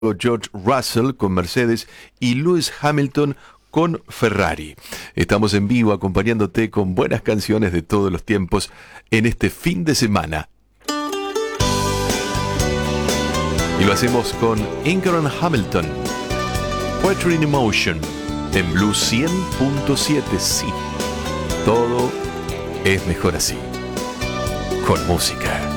George Russell con Mercedes y Lewis Hamilton con Ferrari. Estamos en vivo acompañándote con buenas canciones de todos los tiempos en este fin de semana. Y lo hacemos con Ingram Hamilton, Poetry in Emotion, en Blue 100.7. Sí, todo es mejor así, con música.